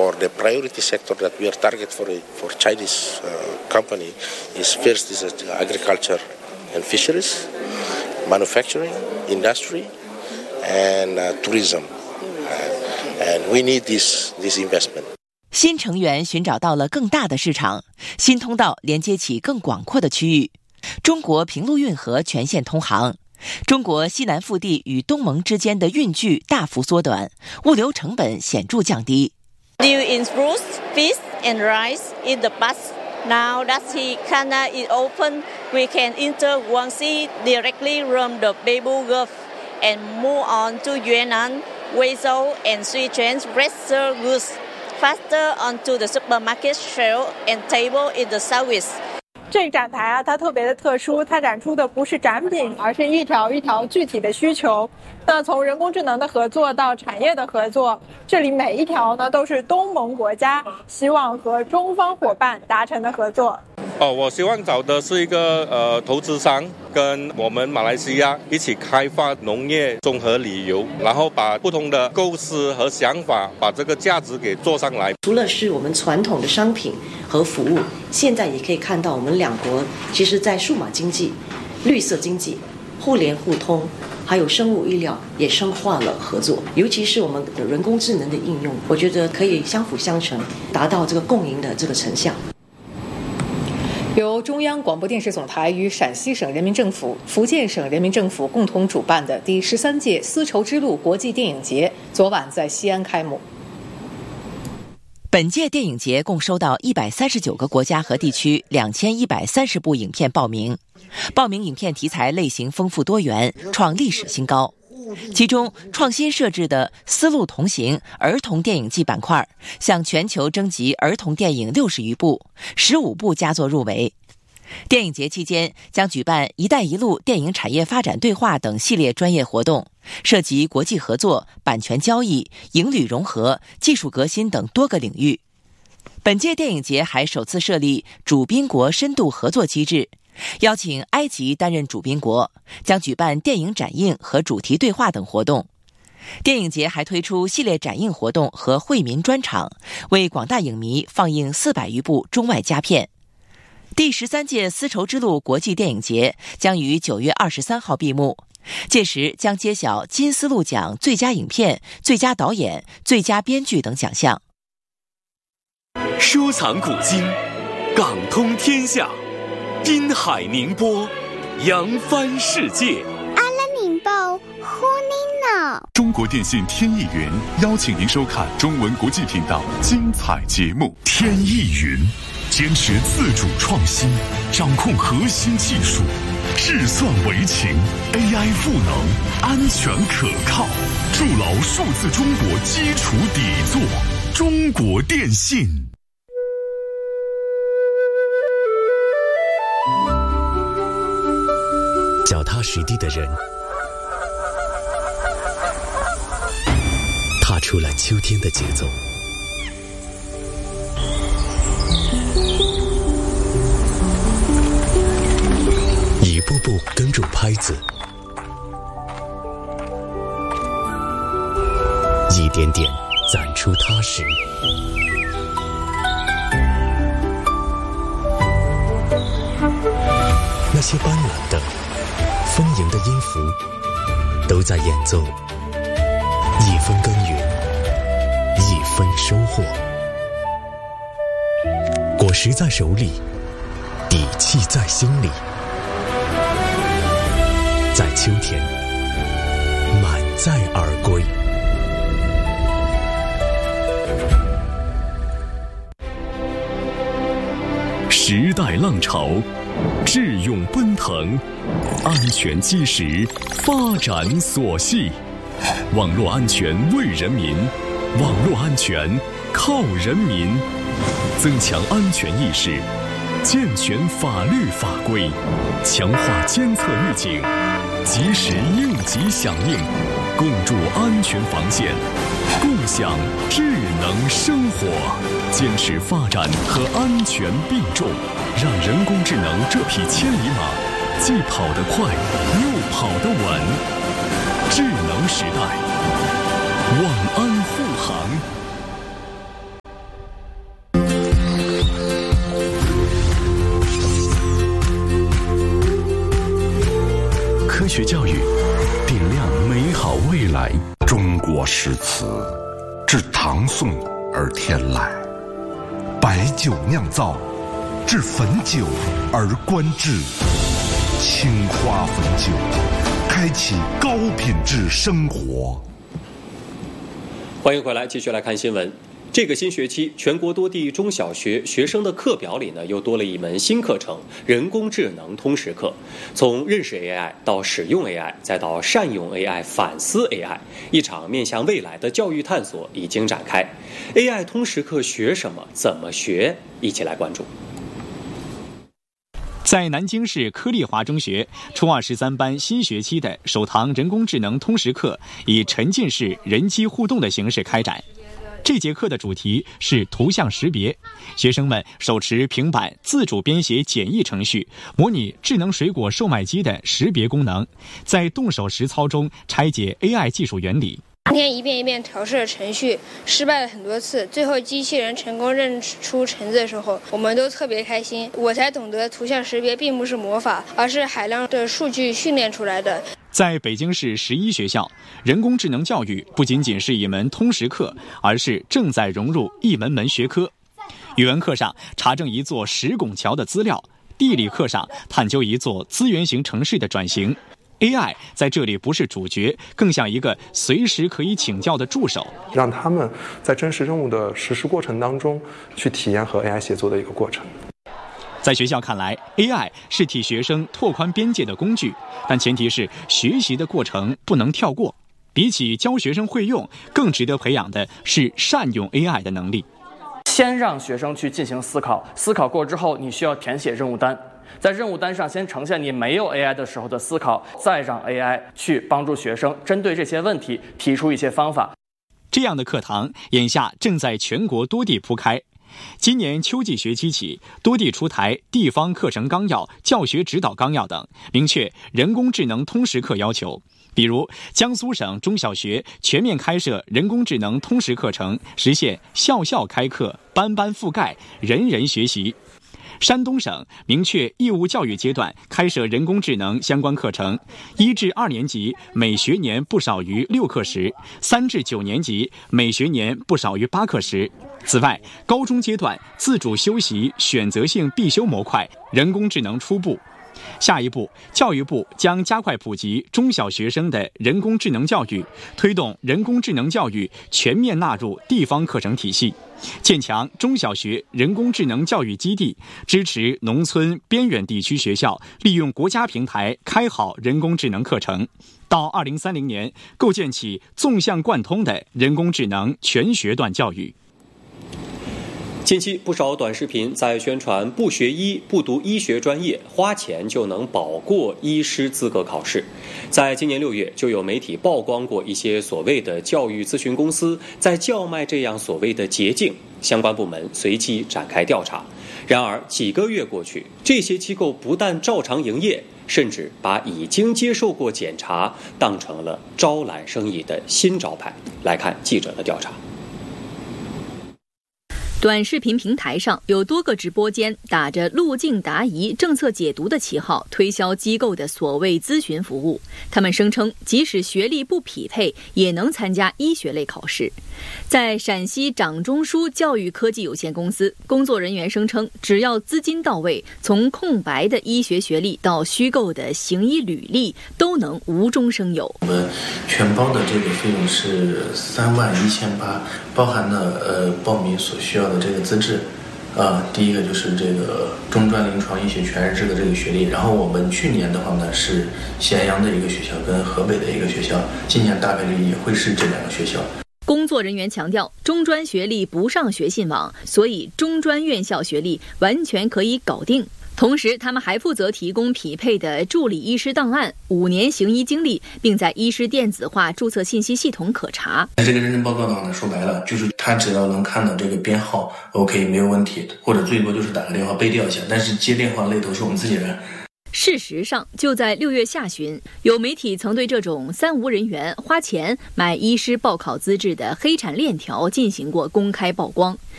or the priority sector that we are target for Chinese company is first is agriculture and fisheries, manufacturing, industry, and tourism. And we need this investment. 新成员寻找到了更大的市场，新通道连接起更广阔的区域。中国平陆运河全线通航，中国西南腹地与东盟之间的运距大幅缩短，物流成本显著降低。 Deal in fruits, fish, and rice in the past. Now that the canal is open, we can enter Guangxi directly from the Beibu Gulf and move on to Yunnan, Guizhou, and Sichuan's fresher goods faster onto the supermarket shelf and table in the southeast. 这个展台啊，它特别的特殊，它展出的不是展品，而是一条一条具体的需求。那从人工智能的合作到产业的合作，这里每一条呢都是东盟国家希望和中方伙伴达成的合作。 我希望找的是一个投资商，跟我们马来西亚一起开发农业综合旅游，然后把不同的构思和想法，把这个价值给做上来。 除了是我们传统的商品和服务，现在也可以看到我们两国其实在数码经济、绿色经济、互联互通，还有生物医疗也深化了合作，尤其是我们的人工智能的应用，我觉得可以相辅相成，达到这个共赢的这个成效。 由中央广播电视总台与陕西省人民政府、福建省人民政府共同主办的第13届丝绸之路国际电影节昨晚在西安开幕。 本届电影节共收到139个国家和地区2130部影片报名，报名影片题材类型丰富多元，创历史新高。其中创新设置的丝路同行儿童电影季板块向全球征集儿童电影60余部，15部佳作入围。电影节期间将举办“一带一路”电影产业发展对话等系列专业活动，涉及国际合作、版权交易、影旅融合、技术革新等多个领域。本届电影节还首次设立主宾国深度合作机制，邀请埃及担任主宾国，将举办电影展映和主题对话等活动。电影节还推出系列展映活动和惠民专场，为广大影迷放映400余部中外佳片。第13届丝绸之路国际电影节将于9月23号闭幕，届时将揭晓金丝路奖最佳影片、最佳导演、最佳编剧等奖项。 收藏古今，港通天下，滨海宁波，扬帆世界。 阿拉宁报呼您呢。 中国电信天翼云邀请您收看中文国际频道精彩节目。天翼云坚持自主创新，掌控核心技术，智算为情 ，AI 赋能，安全可靠，筑牢数字中国基础底座。中国电信。 脚踏实地的人，踏出了秋天的节奏。一步步跟住拍子，一点点攒出踏实。那些斑斓的丰盈的音符都在演奏一分耕耘一分收获，果实在手里，底气在心里，在秋天满载而归。 时代浪潮，智勇奔腾，安全基石，发展所系。网络安全为人民，网络安全靠人民。增强安全意识，健全法律法规，强化监测预警，及时应急响应，共筑安全防线，共享智能生活。坚持发展和安全并重，让人工智能这匹千里马既跑得快又跑得稳。智能时代，万安护航。 学教育，点亮美好未来。 中国诗词自唐宋而天来，白酒酿造，至汾酒而观之。青花汾酒，开启高品质生活。 欢迎回来，继续来看新闻。这个新学期，全国多地中小学学生的课表里呢，又多了一门新课程——人工智能通识课。从认识 AI 到使用 AI， 再到善用 AI、反思 AI， 一场面向未来的教育探索已经展开。AI 通识课学什么？怎么学？一起来关注。 在南京市科丽华中学初2、13班新学期的首堂人工智能通识课，以沉浸式人机互动的形式开展。这节课的主题是图像识别，学生们手持平板自主编写简易程序，模拟智能水果售卖机的识别功能，在动手实操中拆解 AI 技术原理。 今天一遍一遍调试了程序，失败了很多次，最后机器人成功认出橙子的时候，我们都特别开心。我才懂得图像识别并不是魔法，而是海量的数据训练出来的。 在北京市11学校，人工智能教育不仅仅是一门通识课，而是正在融入一门门学科。语文课上查证一座石拱桥的资料，地理课上探究一座资源型城市的转型。AI 在这里不是主角，更像一个随时可以请教的助手， 让他们在真实任务的实施过程当中去体验和 AI 协作的一个过程。 在学校看来 ，AI 是替学生拓宽边界的工具，但前提是学习的过程不能跳过。比起教学生会用，更值得培养的是善用 AI 的能力。 先让学生去进行思考，思考过之后，你需要填写任务单。在任务单上先呈现你没有 AI 的时候的思考，再让 AI 去帮助学生针对这些问题提出一些方法。 这样的课堂眼下正在全国多地铺开。今年秋季学期起，多地出台地方课程纲要、教学指导纲要等，明确人工智能通识课要求。比如，江苏省中小学全面开设人工智能通识课程，实现校校开课、班班覆盖、人人学习。山东省明确义务教育阶段开设人工智能相关课程，1至2年级每学年不少于6课时，3至9年级每学年不少于8课时。此外，高中阶段自主修习选择性必修模块人工智能初步。下一步，教育部将加快普及中小学生的人工智能教育，推动人工智能教育全面纳入地方课程体系，建强中小学人工智能教育基地，支持农村边远地区学校利用国家平台开好人工智能课程。到2030年，构建起纵向贯通的人工智能全学段教育。 近期不少短视频在宣传不学医、不读医学专业，花钱就能保过医师资格考试。在今年6月，就有媒体曝光过一些所谓的教育咨询公司在叫卖这样所谓的捷径，相关部门随即展开调查。然而几个月过去，这些机构不但照常营业，甚至把已经接受过检查当成了招揽生意的新招牌。来看记者的调查。 短视频平台上有多个直播间打着路径答疑、政策解读的旗号推销机构的所谓咨询服务。他们声称，即使学历不匹配，也能参加医学类考试。在陕西掌中枢教育科技有限公司，工作人员声称，只要资金到位，从空白的医学学历到虚构的行医履历，都能无中生有。 我们全包的这个费用是31800，包含了报名所需要的这个资质。第一个就是这个中专临床医学全日制的这个学历，然后我们去年的话呢是咸阳的一个学校跟河北的一个学校，今年大概率也会是这2个学校。 工作人员强调，中专学历不上学信网，所以中专院校学历完全可以搞定。同时，他们还负责提供匹配的助理医师档案、5年行医经历，并在医师电子化注册信息系统可查。 这个认证报告的话呢，说白了就是他只要能看到这个编号 ，OK 没有问题，或者最多就是打个电话背调一下，但是接电话那头是我们自己人。 事实上，就在6月下旬，有媒体曾对这种3无人员花钱买医师报考资质的黑产链条进行过公开曝光。